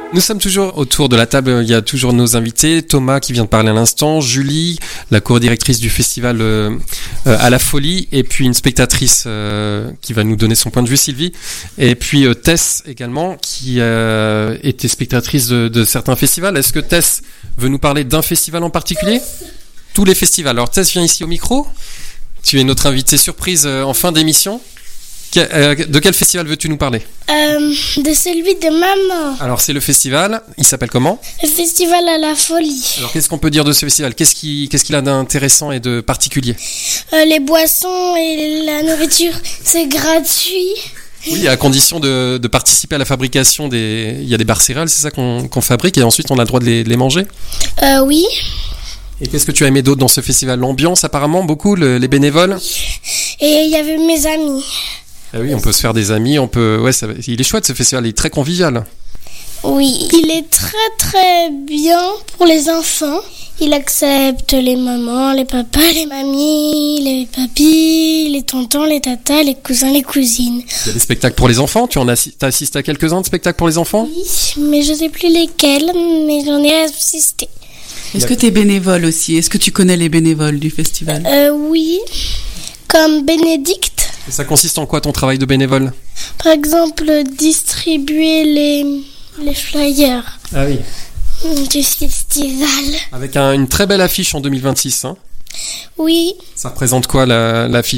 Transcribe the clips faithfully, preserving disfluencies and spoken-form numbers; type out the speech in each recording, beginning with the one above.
Nous sommes toujours autour de la table, il y a toujours nos invités, Thomas qui vient de parler à l'instant, Julie, la co-directrice du festival euh, euh, à la Folie, et puis une spectatrice euh, qui va nous donner son point de vue, Sylvie, et puis euh, Tess également, qui euh, était spectatrice de, de certains festivals. Est-ce que Tess veut nous parler d'un festival en particulier ? Tous les festivals. Alors Tess, viens ici au micro, tu es notre invitée surprise euh, en fin d'émission. Que, euh, de quel festival veux-tu nous parler ? euh, De celui de maman. Alors c'est le festival, il s'appelle comment ? Le festival à la Folie. Alors qu'est-ce qu'on peut dire de ce festival ? Qu'est-ce qui, qu'est-ce qu'il a d'intéressant et de particulier ? euh, Les boissons et la nourriture, c'est gratuit. Oui, à condition de, de participer à la fabrication des... Il y a des barres céréales, c'est ça qu'on, qu'on fabrique, et ensuite on a le droit de les, de les manger ? euh, Oui. Et qu'est-ce que tu as aimé d'autre dans ce festival ? L'ambiance apparemment, beaucoup, le, les bénévoles ? Et il y avait mes amis. Ah oui, on peut se faire des amis, on peut... Ouais, ça... il est chouette ce festival, il est très convivial. Oui, il est très très bien pour les enfants. Il accepte les mamans, les papas, les mamies, les papis, les tontons, les tatas, les cousins, les cousines. Il y a des spectacles pour les enfants, tu en assi... as assisté à quelques-uns de spectacles pour les enfants ? Oui, mais je sais plus lesquels, mais j'en ai assisté. Est-ce que tu es bénévole aussi ? Est-ce que tu connais les bénévoles du festival ? Euh, oui, comme Bénédicte. Et ça consiste en quoi ton travail de bénévole ? Par exemple, distribuer les, les flyers Ah oui. du festival. Avec un, une très belle affiche en deux mille vingt-six. Hein. Oui. Ça représente quoi la, l'affiche ?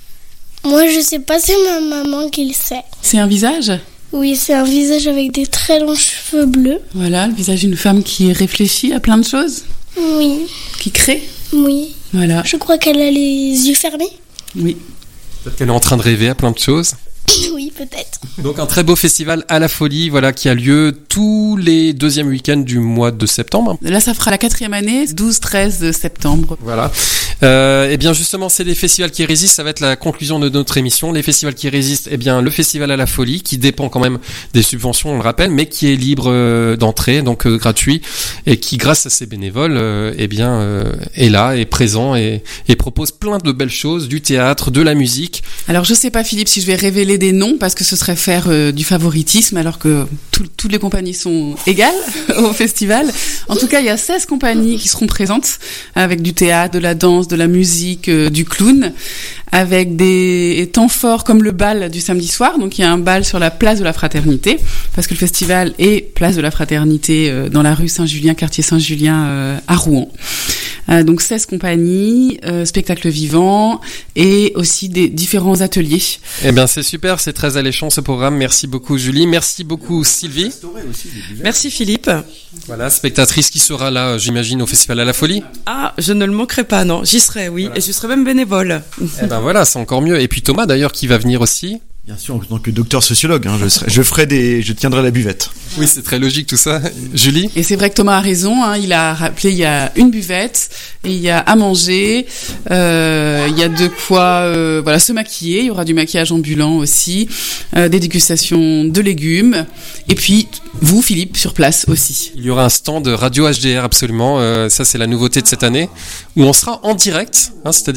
Moi, je sais pas, c'est ma maman qui le sait. C'est un visage ? Oui, c'est un visage avec des très longs cheveux bleus. Voilà, le visage d'une femme qui réfléchit à plein de choses. Oui. Qui crée. Oui. Voilà. Je crois qu'elle a les yeux fermés. Oui. Peut-être qu'elle est en train de rêver à plein de choses. Oui, peut-être. Donc un très beau festival à la Folie, voilà, qui a lieu tous les deuxièmes week-ends du mois de septembre. Là, ça fera la quatrième année, douze treize septembre. Voilà. Euh, et bien justement, c'est les festivals qui résistent, ça va être la conclusion de notre émission. Les festivals qui résistent, eh bien le festival à la Folie, qui dépend quand même des subventions, on le rappelle, mais qui est libre euh, d'entrée, donc euh, gratuit, et qui, grâce à ses bénévoles, euh, eh bien euh, est là, est présent et, et propose plein de belles choses, du théâtre, de la musique. Alors je sais pas Philippe si je vais révéler des noms parce que ce serait faire euh, du favoritisme alors que tout, toutes les compagnies sont égales au festival. En tout cas, il y a seize compagnies qui seront présentes avec du théâtre, de la danse, de la musique, euh, du clown, avec des temps forts comme le bal du samedi soir. Donc il y a un bal sur la place de la Fraternité parce que le festival est place de la Fraternité euh, dans la rue Saint-Julien, quartier Saint-Julien euh, à Rouen. Euh, donc seize compagnies, euh, spectacles vivants et aussi des différents ateliers. Eh bien c'est super, c'est très alléchant ce programme. Merci beaucoup Julie, merci beaucoup Sylvie. Merci Philippe. Voilà, spectatrice qui sera là, j'imagine, au Festival à la Folie. Ah, je ne le manquerai pas, non, j'y serai, oui, voilà. Et je serai même bénévole. Eh ben voilà, c'est encore mieux. Et puis Thomas d'ailleurs qui va venir aussi. Bien sûr, en tant que docteur sociologue, hein, je, serai, je ferai des, je tiendrai la buvette. Oui, c'est très logique tout ça. Julie ? Et c'est vrai que Thomas a raison, hein, il a rappelé, il y a une buvette, et il y a à manger, euh, il y a de quoi euh, voilà, se maquiller, il y aura du maquillage ambulant aussi, euh, des dégustations de légumes, et puis vous, Philippe, sur place aussi. Il y aura un stand de radio H D R absolument, euh, ça c'est la nouveauté de cette année, où on sera en direct, hein, c'est-à-dire